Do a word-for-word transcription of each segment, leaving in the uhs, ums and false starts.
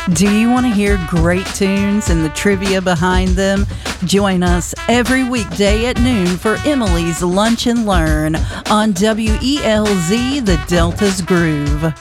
Do you want to hear great tunes and the trivia behind them? Join us every weekday at noon for Emily's Lunch and Learn on W E L Z, the Delta's Groove.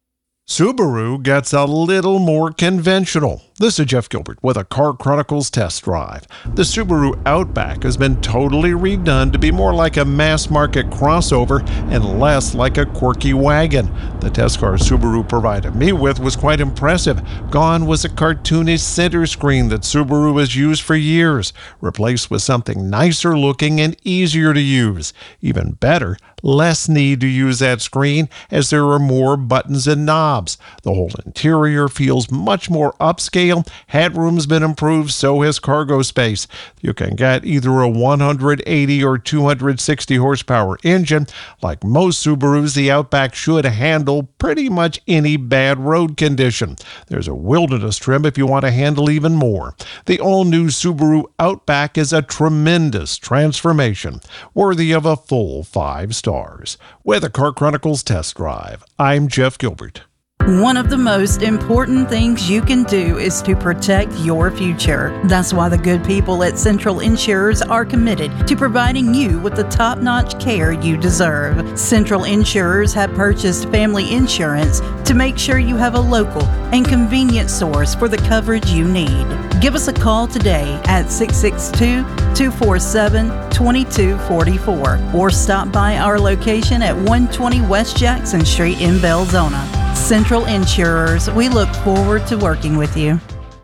Subaru gets a little more conventional. This is Jeff Gilbert with a Car Chronicles test drive. The Subaru Outback has been totally redone to be more like a mass-market crossover and less like a quirky wagon. The test car Subaru provided me with was quite impressive. Gone was a cartoonish center screen that Subaru has used for years, replaced with something nicer looking and easier to use. Even better, less need to use that screen as there are more buttons and knobs. The whole interior feels much more upscale. Headroom's been improved, so has cargo space. You can get either a one hundred eighty or two hundred sixty horsepower engine. Like most Subarus, the Outback should handle pretty much any bad road condition. There's a wilderness trim if you want to handle even more. The all-new Subaru Outback is a tremendous transformation, worthy of a full five stars. With a Car Chronicles test drive, I'm Jeff Gilbert. One of the most important things you can do is to protect your future. That's why the good people at Central Insurers are committed to providing you with the top-notch care you deserve. Central Insurers have purchased family insurance to make sure you have a local and convenient source for the coverage you need. Give us a call today at six six two, two four seven, two two four four or stop by our location at one twenty West Jackson Street in Belzona. Central Insurers, we look forward to working with you.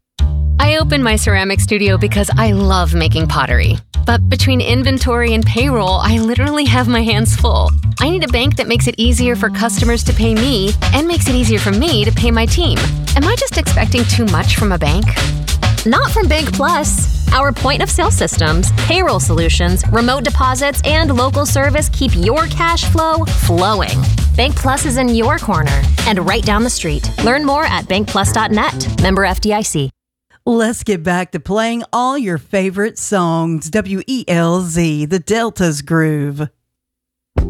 I opened my ceramic studio because I love making pottery. But between inventory and payroll, I literally have my hands full. I need a bank that makes it easier for customers to pay me and makes it easier for me to pay my team. Am I just expecting too much from a bank? Not from Bank Plus. Our point-of-sale systems, payroll solutions, remote deposits, and local service keep your cash flow flowing. Bank Plus is in your corner and right down the street. Learn more at bank plus dot net. Member F D I C. Let's get back to playing all your favorite songs. W E L Z, the Delta's Groove.